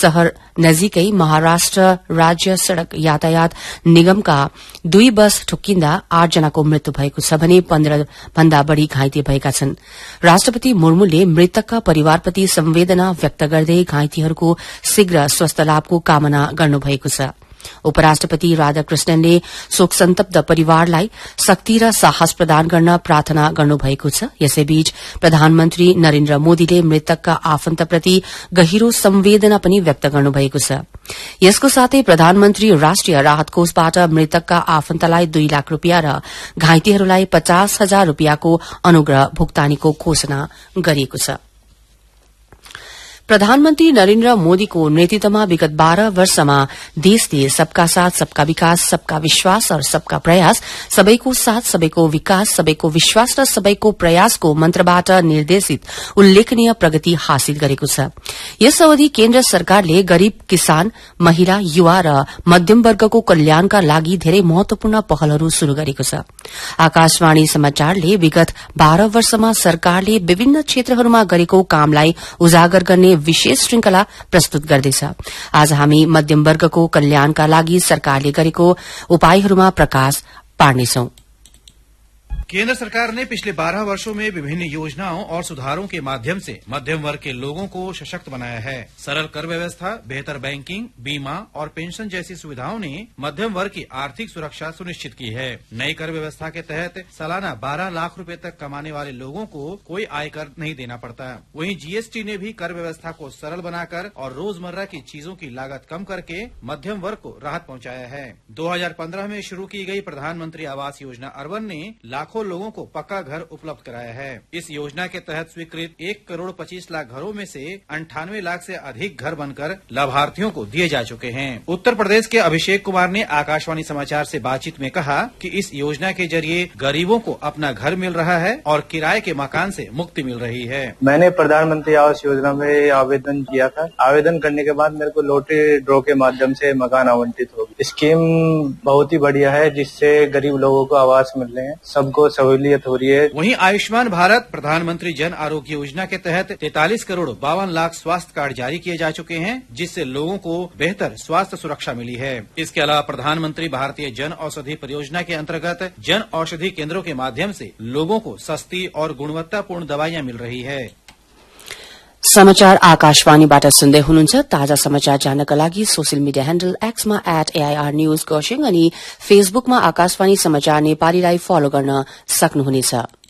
शहर नजिकै महाराष्ट्र राज्य सड़क यातायात निगमका 2 बस ठोक्किँदा 8 जनाको मृत्यु भएको छ भने 15 भन्दा बढ़ी घाइते भएका छन्। राष्ट्रपति मुर्मुले मृतकका परिवारप्रति संवेदना व्यक्त गर्दै घाइतेहरूको शीघ्र स्वस्थ लाभको कामना गर्नुभएको छ। उपराष्ट्रपति राधाकृष्णनले शोक सन्तप्त परिवारलाई शक्ति र साहस प्रदान गर्न प्रार्थना गर्नुभएको छ। यसैबीच प्रधानमन्त्री नरेन्द्र मोदीले मृतकका आफन्तप्रति गहिरो संवेदना पनि व्यक्त गर्नुभएको छ। यसको साथै प्रधानमन्त्री राष्ट्रिय राहत कोषबाट मृतकका आफन्तलाई 2 लाख रूपियाँ र घाइतेहरूलाई 50,000 रूपियाँको अनुग्रह भुक्तानीको घोषणा गरिएको छ। प्रधानमन्त्री नरेन्द्र मोदीको नेतृत्वमा विगत 12 वर्षमा देशले सबका साथ सबका विकास, सबका विश्वास और सबका प्रयास, सबैको साथ सबैको विकास, सबैको विश्वास र सबैको प्रयासको मन्त्रबाट निर्देशित उल्लेखनीय प्रगति हासिल गरेको छ। यस अवधि केन्द्र सरकारले गरीब किसान, महिला, युवा र मध्यम वर्गको कल्याणका लागि धेरै महत्वपूर्ण पहलहरू शुरू गरेको छ। आकाशवाणी समाचारले विगत 12 वर्षमा सरकारले विभिन्न क्षेत्रहरूमा गरेको कामलाई उजागर गर्ने विशेष श्रृंखला प्रस्तुत गर्दैछ। आज हामी मध्यम वर्गको कल्याणका लागि सरकारले गरेको उपायहरूमा प्रकाश पार्नेछौं। केंद्र सरकार ने पिछले 12 वर्षों में विभिन्न योजनाओं और सुधारों के माध्यम से मध्यम वर्ग के लोगों को सशक्त बनाया है। सरल कर व्यवस्था, बेहतर बैंकिंग, बीमा और पेंशन जैसी सुविधाओं ने मध्यम वर्ग की आर्थिक सुरक्षा सुनिश्चित की है। नई कर व्यवस्था के तहत सालाना 12 लाख रुपए तक कमाने वाले लोगों को कोई आयकर नहीं देना पड़ता। वहीं जीएसटी ने भी कर व्यवस्था को सरल बनाकर और रोजमर्रा की चीजों की लागत कम करके मध्यम वर्ग को राहत पहुंचाया है। 2015 में शुरू की गई प्रधानमंत्री आवास योजना अर्बन ने लाखों लोगों को पक्का घर उपलब्ध कराया है। इस योजना के तहत स्वीकृत 1,25,00,000 घरों में से 98 लाख से अधिक घर बनकर लाभार्थियों को दिए जा चुके हैं। उत्तर प्रदेश के अभिषेक कुमार ने आकाशवाणी समाचार से बातचीत में कहा कि इस योजना के जरिए गरीबों को अपना घर मिल रहा है और किराए के मकान से मुक्ति मिल रही है। मैंने प्रधानमंत्री आवास योजना में आवेदन किया था। आवेदन करने के बाद मेरे को लॉटरी ड्रॉ के माध्यम से मकान आवंटित हो गया। स्कीम बहुत ही बढ़िया है, जिससे गरीब लोगों को आवास मिल रहे हैं, सबको सहूलियत हो रही है। वहीं आयुष्मान भारत प्रधानमंत्री जन आरोग्य योजना के तहत 43 करोड़ 52 लाख स्वास्थ्य कार्ड जारी किए जा चुके हैं, जिससे लोगों को बेहतर स्वास्थ्य सुरक्षा मिली है। इसके अलावा प्रधानमंत्री भारतीय जन औषधि परियोजना के अंतर्गत जन औषधि केंद्रों के माध्यम से लोगों को सस्ती और गुणवत्तापूर्ण दवाइयां मिल रही है। समाचार आकाशवाणीबाट सुन्दै हुनुहुन्छ। ताजा समाचार जान्नका लागि social media handle एक्समा @AIR news Kurseong अनि फेसबुकमा आकाशवाणी समाचार नेपालीलाई फलो गर्न सक्नुहुनेछ।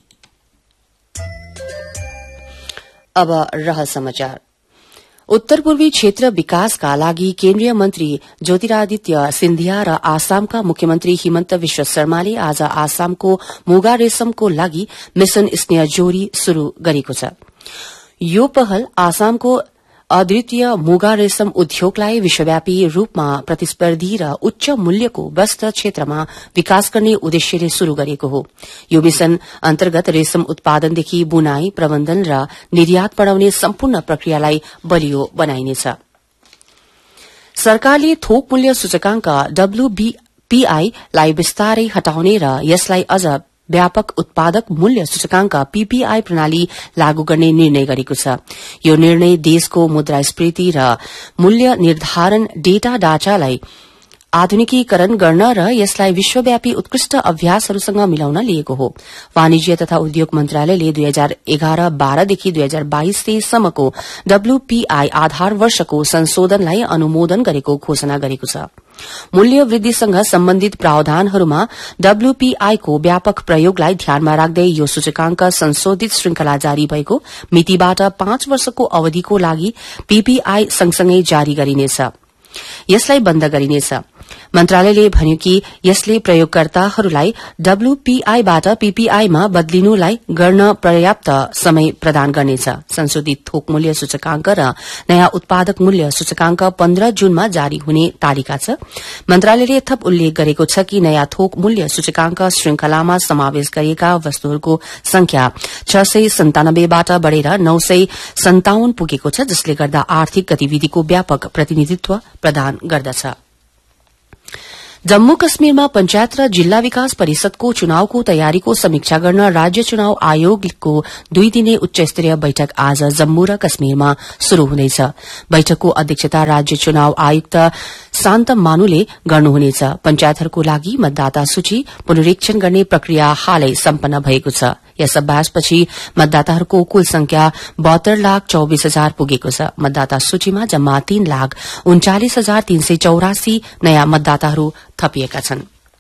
अब रहल समाचार। उत्तर पूर्वी क्षेत्र विकासका लागि केन्द्रीय मन्त्री ज्योतिरादित्य सिन्धिया र आसामका मुख्यमन्त्री हिमन्त विश्व शर्माले आज आसामको मुगा रेशमको लागि मिशन स्नेहजोरी शुरू गरेको छ। यो पहल आसामको अद्वितीय मुगा रेशम उद्योगलाई विश्वव्यापी रूपमा प्रतिस्पर्धी र उच्च मूल्यको वस्त्र क्षेत्रमा विकास गर्ने उद्देश्यले शुरू गरिएको हो। यो मिशन अन्तर्गत रेशम उत्पादनदेखि बुनाई, प्रबन्धन र निर्यात बढ़ाउने सम्पूर्ण प्रक्रियालाई बलियो बनाइनेछ। सरकारले थोक मूल्य सूचकांक WPI लाई विस्तारै हटाउने र यसलाई अझ व्यापक उत्पादक मूल्य सूचकांक PPI प्रणाली लागू गर्ने निर्णय गरेको छ। यो निर्णय देशको मुद्रास्फीति र मूल्य निर्धारण डेटा ढाँचालाई आधुनिकीकरण गर्न र यसलाई विश्वव्यापी उत्कृष्ट अभ्यासहरूसँग मिलाउन लिएको हो। वाणिज्य तथा उद्योग मन्त्रालयले 2011-12 देखि 2022 सम्मको WPI आधार वर्षको संशोधनलाई अनुमोदन गरेको घोषणा गरेको छ। मूल्य वृद्धिसँग सम्बन्धित प्रावधानहरूमा WPI को व्यापक प्रयोगलाई ध्यानमा राख्दै यो सूचकांक संशोधित श्रृंखला जारी भएको मितिबाट 5 वर्षको अवधिको लागि PPI सँगसँगै जारी गरिनेछ। यसलाई बन्द गरिनेछ। मन्त्रालयले भन्यो कि यसले प्रयोगकर्ताहरूलाई WPI बाट PPI मा बदलिनुलाई गर्न पर्याप्त समय प्रदान गर्नेछ। संशोधित थोक मूल्य सूचकांक र नयाँ उत्पादक मूल्य सूचकांक 15 जुनमा जारी हुने तालिका छ। मन्त्रालयले थप उल्लेख गरेको छ कि नयाँ थोक मूल्य सूचकांक श्रृंखलामा समावेश गरिएका वस्तुहरूको संख्या 697 बाट बढ़ेर 957 पुगेको छ, जसले गर्दा आर्थिक गतिविधिको व्यापक प्रतिनिधित्व प्रदान गर्दछ। जम्मू कश्मीरमा पञ्चायत र जिल्ला विकास परिषदको चुनावको तयारीको समीक्षा गर्न राज्य चुनाव आयोगको 2 दिने उच्च स्तरीय बैठक आज जम्मू र कश्मीरमा शुरू हुनेछ। बैठकको अध्यक्षता राज्य चुनाव आयुक्त शान्त मानुले गर्नुहुनेछ। पञ्चायतहरूको लागि मतदाता सूची पुनरीक्षण गर्ने प्रक्रिया हालै सम्पन्न भएको छ। यस अभ्यासपछि मतदाताहरूको कुल संख्या 72,24,000 पुगेको छ। मतदाता सूचीमा जम्मा 3,39,384 नयाँ मतदाताहरू थपिएका छन्।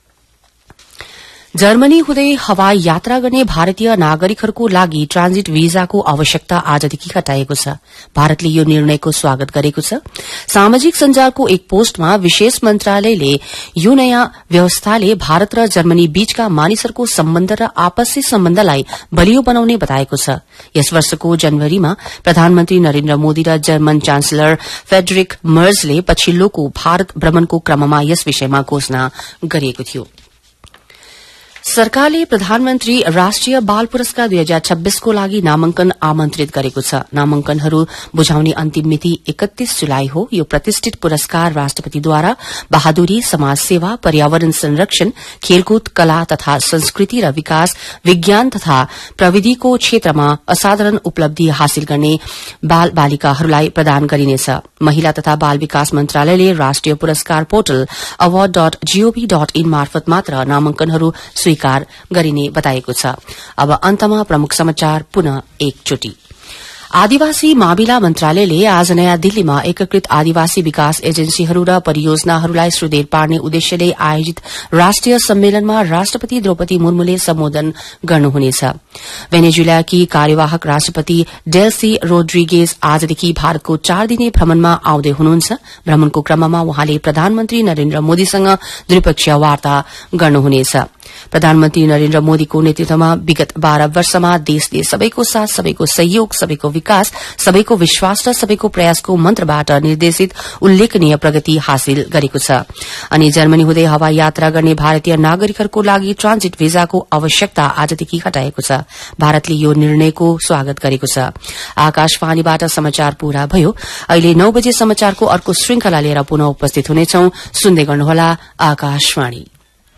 जर्मनी हुँदै हवाई यात्रा गर्ने भारतीय नागरिकहरूको लागि ट्रान्जिट भिजाको आवश्यकता आजदेखि हटाइएको छ। भारतले यो निर्णयको स्वागत गरेको छ। सामाजिक सञ्जालको एक पोस्टमा विशेष मन्त्रालयले यो नयाँ व्यवस्थाले भारत र जर्मनी बीचका मानिसहरूको सम्बन्ध र आपसी सम्बन्धलाई बलियो बनाउने बताएको छ। यस वर्षको जनवरीमा प्रधानमन्त्री नरेन्द्र मोदी र जर्मन चान्सलर फ्रेडरिक मर्जले पछिल्लोको भारत भ्रमणको क्रममा यस विषयमा घोषणा गरिएको थियो। सरकारले प्रधानमन्त्री राष्ट्रिय बाल पुरस्कार 2026 को लागि नामाङ्कन आमन्त्रित गरेको छ। नामाङ्कनहरू बुझाउने अन्तिम मिति 31 जुलाई हो। यो प्रतिष्ठित पुरस्कार राष्ट्रपतिद्वारा बहादुरी, समाज सेवा, पर्यावरण संरक्षण, खेलकुद, कला तथा संस्कृति र विकास, विज्ञान तथा प्रविधिको क्षेत्रमा असाधारण उपलब्धि हासिल गर्ने बाल बालिकाहरूलाई प्रदान गरिनेछ। महिला तथा बाल विकास मन्त्रालयले राष्ट्रिय पुरस्कार पोर्टल award.gov.in मार्फत मात्र नामाङ्कनहरू स्वीकार गरिने बताएको छ। अब अन्तमा प्रमुख समाचार पुनः एकचोटि। आदिवासी मामिला मन्त्रालयले आज नयाँ दिल्लीमा एकीकृत आदिवासी विकास एजेन्सीहरू र परियोजनाहरूलाई सुदृढ़ पार्ने उद्देश्यले आयोजित राष्ट्रिय सम्मेलनमा राष्ट्रपति द्रौपदी मुर्मुले सम्बोधन गर्नुहुनेछ। भेनेजुएलाकी कार्यवाहक राष्ट्रपति डेल्सी रोड्रिगेज आजदेखि भारतको 4 दिने भ्रमणमा आउँदै हुनुहुन्छ। भ्रमणको क्रममा उहाँले प्रधानमन्त्री नरेन्द्र मोदीसँग द्विपक्षीय वार्ता गर्नुहुनेछ। प्रधानमन्त्री नरेन्द्र मोदीको नेतृत्वमा विगत 12 वर्षमा देशले सबैको साथ, सबैको सहयोग, सबैको विकास, सबैको विश्वास र सबैको प्रयासको मन्त्रबाट निर्देशित उल्लेखनीय प्रगति हासिल गरेको छ। अनि जर्मनी हुँदै हवाई यात्रा गर्ने भारतीय नागरिकहरूको लागि ट्रान्जिट भिजाको आवश्यकता आजदेखि हटाएको छ। भारतले यो निर्णयको स्वागत गरेको छ। आकाशवाणीबाट समाचार पूरा भयो। अहिले 9 बजे समाचारको अर्को श्रृंखला लिएर पुनः उपस्थित हुनेछौं। सुन्दै गर्नुहोला आकाशवाणी।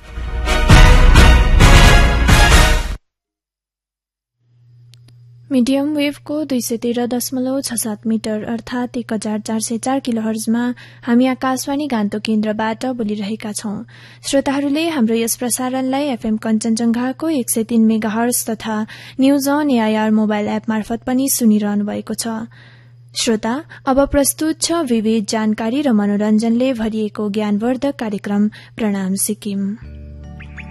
मीडियम वेभको 213.67 मिटर अर्थात 1404 किलोहर्जमा हामी आकाशवाणी गान्तोक केन्द्रबाट बोलिरहेका छौं। श्रोताहरूले हाम्रो यस प्रसारणलाई एफएम कञ्चनजंघाको 103 मेगाहर्ज तथा news on AIR mobile app मार्फत पनि सुनिरहनु भएको छ। श्रोता, अब प्रस्तुत छ विविध जानकारी र मनोरञ्जनले भरिएको ज्ञानवर्धक कार्यक्रम प्रणाम सिक्किम।